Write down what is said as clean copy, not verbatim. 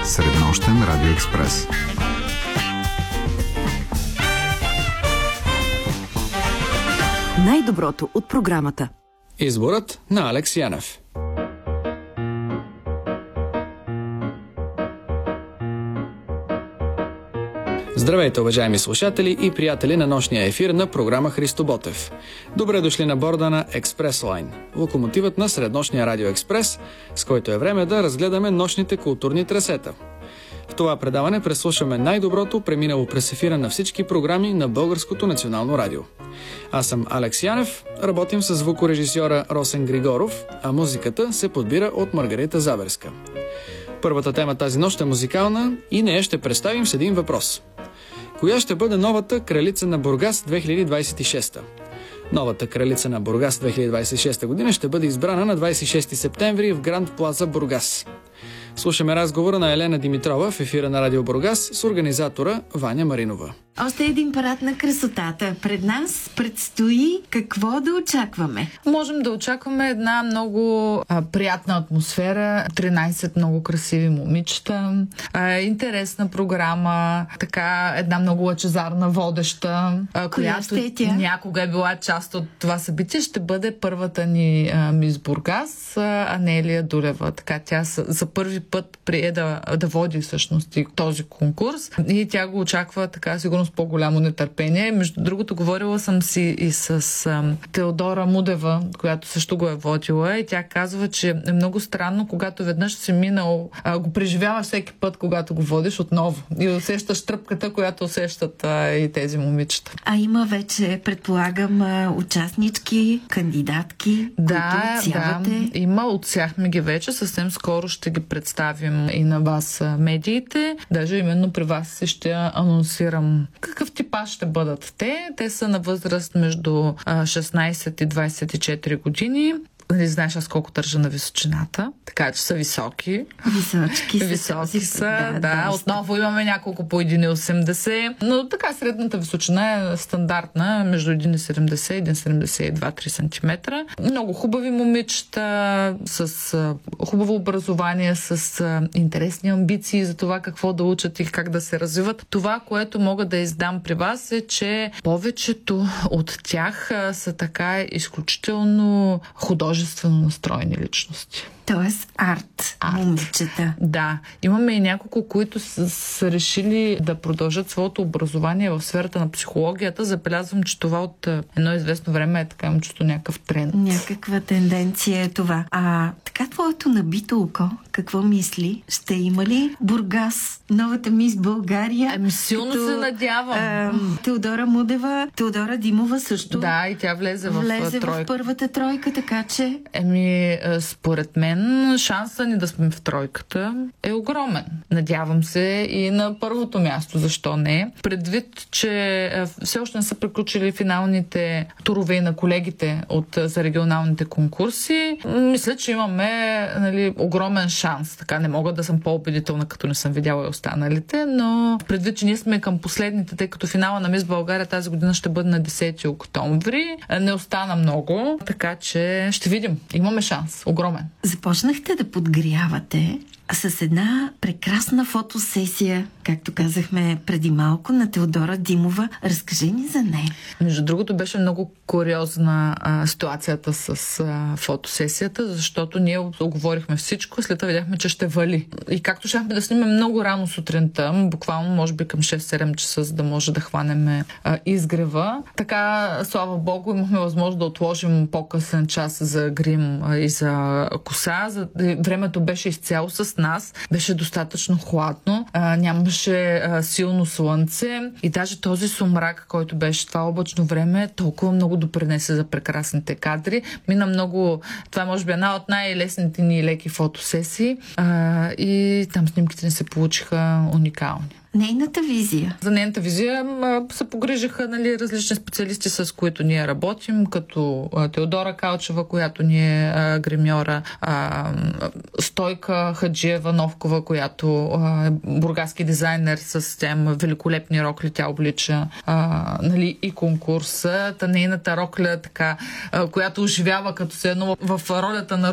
Среднощен радиоекспрес. Най-доброто от програмата. Изборът на Алекс Янев. Здравейте, уважаеми слушатели и приятели на нощния ефир на програма Христо Ботев. Добре дошли на борда на Експрес Лайн, локомотивът на Среднощния радиоекспрес, с който е време да разгледаме нощните културни трасета. В това предаване преслушаме най-доброто, преминало през ефира на всички програми на Българското национално радио. Аз съм Алекс Янев, работим с звукорежисьора Росен Григоров, а музиката се подбира от Маргарита Заберска. Първата тема тази нощ е музикална и нея ще представим с един въпрос. Коя ще бъде новата кралица на Бургас 2026? Новата кралица на Бургас 2026 година ще бъде избрана на 26 септември в Гранд Плаза Бургас. Слушаме разговора на Елена Димитрова в ефира на Радио Бургас с организатора Ваня Маринова. Още един парад на красотата. Пред нас предстои какво да очакваме. Можем да очакваме една много приятна атмосфера, 13 много красиви момичета, интересна програма, така една много лъчезарна водеща, която някога е била част от това събитие. Ще бъде първата ни мис Бургас, Анелия Дулева. Така тя за първи път прие да води всъщност този конкурс и тя го очаква така сигурно с по-голямо нетърпение. Между другото, говорила съм си и с Теодора Мудева, която също го е водила и тя казва, че е много странно, когато веднъж си минал, го преживяваш всеки път, когато го водиш отново и усещаш тръпката, която усещат и тези момичета. А има вече, предполагам, участнички, кандидатки, които отсявате? Да, има, отсяхме ги вече, съвсем скоро ще ги представим и на вас медиите. Даже именно при вас ще анонсирам какъв типаж ще бъдат те. Те са на възраст между 16 и 24 години. Не знаеш аз колко държа на височината, така че са високи. Високи са, да. Отново имаме няколко по 1,80, но така средната височина е стандартна, между 1,70 и 1,72-3 см. Много хубави момичета, с хубаво образование, с интересни амбиции за това какво да учат и как да се развиват. Това, което мога да издам при вас е, че повечето от тях са така изключително художествено настроени личности. Тоест арт. Момичета. Да. Имаме и няколко, които са решили да продължат своето образование в сферата на психологията. Забелязвам, че това от едно известно време е така, имам чувство някакъв тренд. Някаква тенденция е това. Така твоето набито око, какво мисли? Ще има ли Бургас, новата мис България? Силно се надявам. Теодора Мудева, Теодора Димова също. Да, и тя влезе в първата тройка, така че... Според мен шанса ни да сме в тройката е огромен. Надявам се и на първото място, защо не. Предвид, че все още не са приключили финалните турове на колегите за регионалните конкурси, мисля, че имаме огромен шанс. Така не мога да съм по-убедителна, като не съм видяла и останалите, но предвид, че ние сме към последните, тъй като финала на мис България тази година ще бъде на 10 октомври, не остана много, така че ще видим. Имаме шанс. Огромен. Започнахте да подгрявате с една прекрасна фотосесия, както казахме преди малко, на Теодора Димова. Разкажи ни за нея. Между другото, беше много куриозна ситуацията с фотосесията, защото ние оговорихме всичко, след това видяхме, че ще вали. И както щяхме да снимем много рано сутринта, буквално може би към 6-7 часа, за да може да хванем изгрева. Така, слава Богу, имахме възможност да отложим по-късен час за грим и за коса. Времето беше изцяло с нас, беше достатъчно хладно, нямаше силно слънце и даже този сумрак, който беше това облачно време, толкова много допринесе за прекрасните кадри. Мина много, това може би една от най-лесните ни леки фотосесии и там снимките ни се получиха уникални. Нейната визия. За нейната визия се погрижиха различни специалисти, с които ние работим, като Теодора Калчева, която ни е гримьора, Стойка Хаджиева-Новкова, която е бургаски дизайнер, с тем великолепни рокли, тя облича и конкурса. Нейната рокля, така, която оживява като се едно в ролята на